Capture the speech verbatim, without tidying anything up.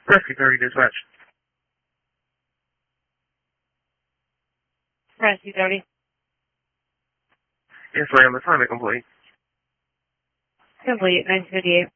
Rescue thirty dispatch. Rescue thirty. Yes, ma'am. Assignment complete. Complete. nineteen fifty-eight.